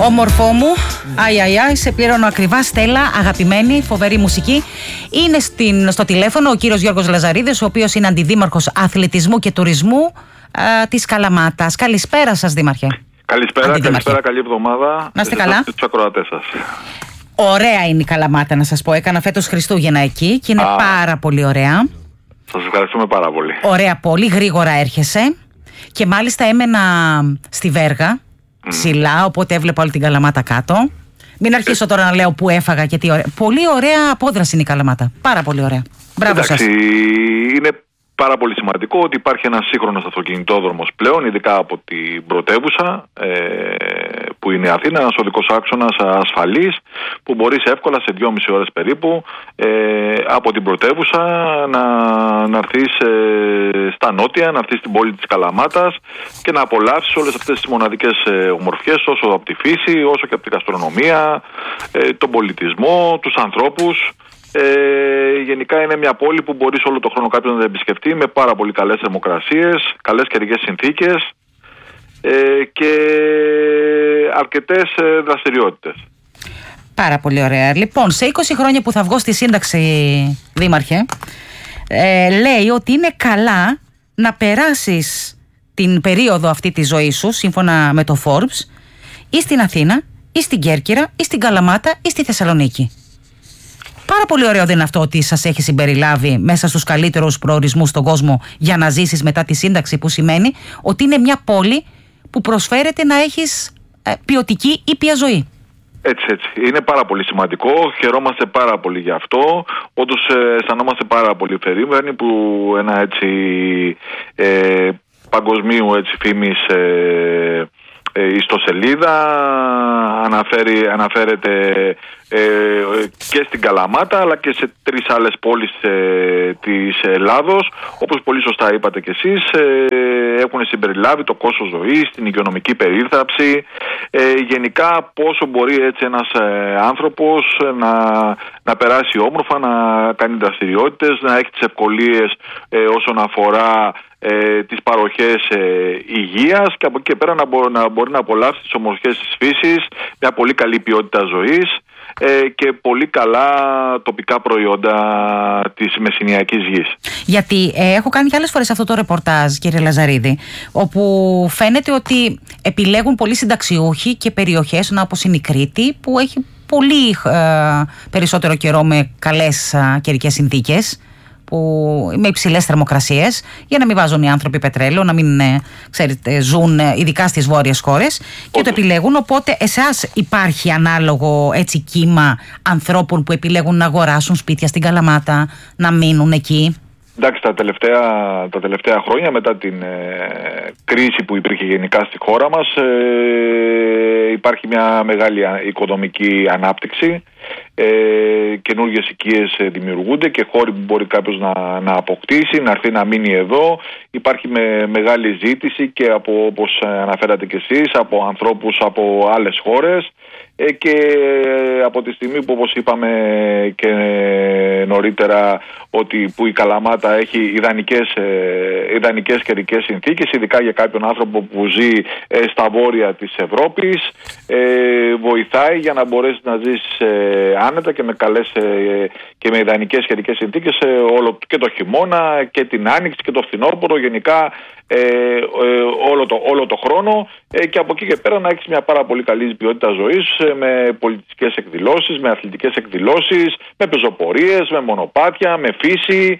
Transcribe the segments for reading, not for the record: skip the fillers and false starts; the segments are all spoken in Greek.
Όμορφό μου, σε πληρώνω ακριβά. Στέλλα, αγαπημένη, φοβερή μουσική. Είναι στο τηλέφωνο ο κύριος Γιώργος Λαζαρίδης, ο οποίος είναι αντιδήμαρχος αθλητισμού και τουρισμού της Καλαμάτας. Καλησπέρα σας, Δήμαρχε. Καλησπέρα, καλή εβδομάδα. Να είστε καλά. Τους ακροατές σας. Ωραία είναι η Καλαμάτα, να σας πω. Έκανα φέτος Χριστούγεννα εκεί και είναι πάρα πολύ ωραία. Σας ευχαριστούμε πάρα πολύ. Ωραία πόλη, γρήγορα έρχεσαι. Και μάλιστα έμενα στη Βέργα, ψηλά, οπότε έβλεπα όλη την Καλαμάτα κάτω. Μην αρχίσω τώρα να λέω που έφαγα και τι ωραία. Πολύ ωραία απόδραση είναι η Καλαμάτα. Πάρα πολύ ωραία. Μπράβο σας. Είναι πάρα πολύ σημαντικό ότι υπάρχει ένας σύγχρονος αυτοκινητόδρομος πλέον, ειδικά από την πρωτεύουσα που είναι η Αθήνα, ένας οδικός άξονας ασφαλής που μπορείς εύκολα σε 2,5 ώρες περίπου από την πρωτεύουσα να έρθεις στα νότια, να έρθεις στην πόλη της Καλαμάτας και να απολαύσεις όλες αυτές τις μοναδικές ομορφιές, όσο από τη φύση, όσο και από την γαστρονομία, τον πολιτισμό, τους ανθρώπους. Γενικά είναι μια πόλη που μπορείς όλο τον χρόνο κάποιος να την επισκεφτεί με πάρα πολύ καλές θερμοκρασίες, καλές καιρικές συνθήκες και αρκετές δραστηριότητες. Πάρα πολύ ωραία. Λοιπόν, σε 20 χρόνια που θα βγω στη σύνταξη, Δήμαρχε, λέει ότι είναι καλά να περάσεις την περίοδο αυτή της ζωής σου, σύμφωνα με το Forbes, ή στην Αθήνα, ή στην Κέρκυρα, ή στην Καλαμάτα, ή στη Θεσσαλονίκη. Πάρα πολύ ωραίο δεν είναι αυτό ότι σας έχει συμπεριλάβει μέσα στους καλύτερους προορισμούς στον κόσμο για να ζήσεις μετά τη σύνταξη, που σημαίνει ότι είναι μια πόλη που προσφέρεται να έχεις ποιοτική ήπια ζωή. Έτσι. Είναι πάρα πολύ σημαντικό. Χαιρόμαστε πάρα πολύ γι' αυτό. Όντως αισθανόμαστε πάρα πολύ περήφανοι που ένα έτσι παγκοσμίου φήμης ιστοσελίδα αναφέρεται και στην Καλαμάτα αλλά και σε 3 άλλες πόλεις της Ελλάδος, όπως πολύ σωστά είπατε κι εσείς. Έχουν συμπεριλάβει το κόστος ζωής, την υγειονομική περίθαλψη, γενικά πόσο μπορεί έτσι ένας άνθρωπος να περάσει όμορφα, να κάνει δραστηριότητες, να έχει τις ευκολίες όσον αφορά τις παροχές υγείας και από εκεί και πέρα να μπορεί να απολαύσει τις ομορφιές της φύσης, μια πολύ καλή ποιότητα ζωής και πολύ καλά τοπικά προϊόντα της μεσηνιακής γης. Γιατί έχω κάνει και άλλες φορές αυτό το ρεπορτάζ, κύριε Λαζαρίδη, όπου φαίνεται ότι επιλέγουν πολλοί συνταξιούχοι και περιοχές όπως είναι η Κρήτη, που έχει πολύ περισσότερο καιρό με καλές καιρικές συνθήκες, με υψηλές θερμοκρασίες, για να μην βάζουν οι άνθρωποι πετρέλαιο, να μην ζουν ειδικά στις βόρειες χώρες και το επιλέγουν. Οπότε εσάς υπάρχει ανάλογο έτσι κύμα ανθρώπων που επιλέγουν να αγοράσουν σπίτια στην Καλαμάτα, να μείνουν εκεί? Εντάξει, τα τελευταία χρόνια μετά την κρίση που υπήρχε γενικά στη χώρα μας υπάρχει μια μεγάλη οικονομική ανάπτυξη, καινούργιες οικίες δημιουργούνται και χώροι που μπορεί κάποιος να αποκτήσει, να έρθει να μείνει εδώ. Υπάρχει μεγάλη ζήτηση και όπως αναφέρατε κι εσείς, από ανθρώπους από άλλες χώρες και από τη στιγμή που, όπως είπαμε και νωρίτερα, που η Καλαμάτα έχει ιδανικές καιρικές συνθήκες, ειδικά για κάποιον άνθρωπο που ζει στα βόρεια της Ευρώπης, βοηθάει για να μπορέσει να ζήσει άνετα και με καλές και με ιδανικές καιρικές συνθήκες και το χειμώνα και την άνοιξη και το φθινόπωρο, γενικά όλο το χρόνο, και από εκεί και πέρα να έχεις μια πάρα πολύ καλή ποιότητα ζωής με πολιτιστικές εκδηλώσεις, με αθλητικές εκδηλώσεις, με πεζοπορίες, με μονοπάτια, με φύση,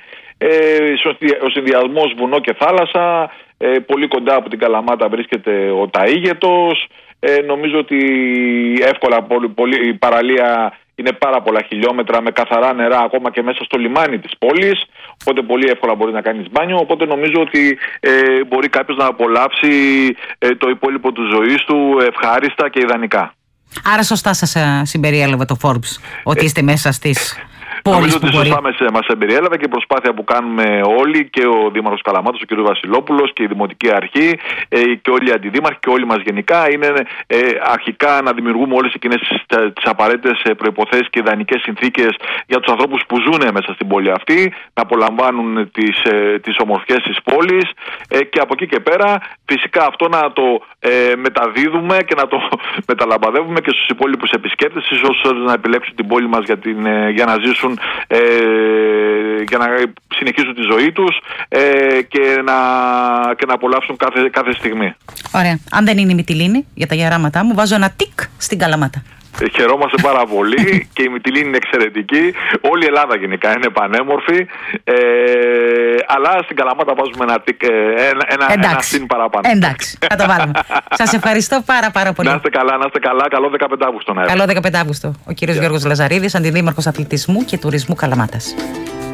ο συνδυασμός βουνό και θάλασσα. Πολύ κοντά από την Καλαμάτα βρίσκεται ο Ταΐγετος. Νομίζω ότι εύκολα η παραλία είναι πάρα πολλά χιλιόμετρα με καθαρά νερά ακόμα και μέσα στο λιμάνι της πόλης, οπότε πολύ εύκολα μπορεί να κάνεις μπάνιο, οπότε νομίζω ότι μπορεί κάποιος να απολαύσει το υπόλοιπο της ζωής του ευχάριστα και ιδανικά. Άρα σωστά σας συμπεριέλαβε το Forbes, ότι είστε μέσα στις Νομίζω ότι σωστά μας εμπεριέλαβε και η προσπάθεια που κάνουμε όλοι, και ο Δήμαρχος Καλαμάτας, ο κ. Βασιλόπουλος, και η Δημοτική Αρχή και όλοι οι αντιδήμαρχοι και όλοι μας γενικά, είναι αρχικά να δημιουργούμε όλες εκείνες τις απαραίτητες προϋποθέσεις και ιδανικές συνθήκες για τους ανθρώπους που ζουν μέσα στην πόλη αυτή, να απολαμβάνουν τις ομορφιές της πόλης, και από εκεί και πέρα φυσικά αυτό να το μεταδίδουμε και να το μεταλαμπαδεύουμε και στους υπόλοιπους επισκέπτες, ίσως να επιλέξουν την πόλη μας για να ζήσουν, για να συνεχίσουν τη ζωή τους και να απολαύσουν κάθε στιγμή. Ωραία. Αν δεν είναι η Μυτιλήνη, για τα γεράματά μου, βάζω ένα τικ στην Καλαμάτα. Χαιρόμαστε πάρα πολύ και η Μυτιλήνη είναι εξαιρετική. Όλη η Ελλάδα γενικά είναι πανέμορφη. Αλλά στην Καλαμάτα βάζουμε ένα συν παραπάνω. Εντάξει, θα το βάλουμε. Σας ευχαριστώ πάρα πολύ. Να είστε καλά. Καλό 15 Αύγουστο. Καλό 15 Αύγουστο. Ο κύριος Γιώργος Λαζαρίδης, Αντιδήμαρχος Αθλητισμού και Τουρισμού Καλαμάτας.